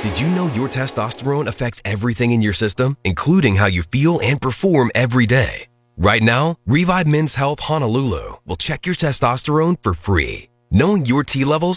Did you know your testosterone affects everything in your system, including how you feel and perform every day? Right now, Revive Men's Health Honolulu will check your testosterone for free. Knowing your T levels